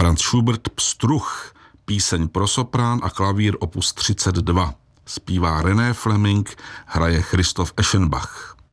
Franz Schubert Pstruh, píseň pro soprán a klavír opus 32. Zpívá René Fleming, hraje Christoph Eschenbach.